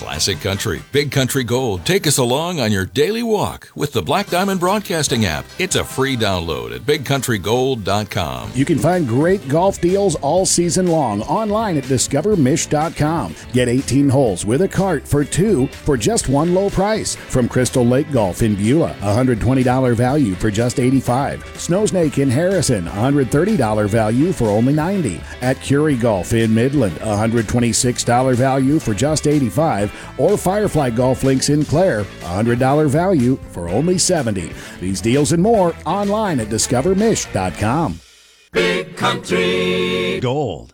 Classic Country, Big Country Gold. Take us along on your daily walk with the Black Diamond Broadcasting app. It's a free download at bigcountrygold.com. You can find great golf deals all season long online at discovermish.com. Get 18 holes with a cart for 2 for just one low price. From Crystal Lake Golf in Beulah, $120 value for just $85. Snowsnake in Harrison, $130 value for only $90. At Curie Golf in Midland, $126 value for just $85. Or Firefly Golf Links in Clare, $100 value for only $70. These deals and more online at discovermish.com. Big Country Gold.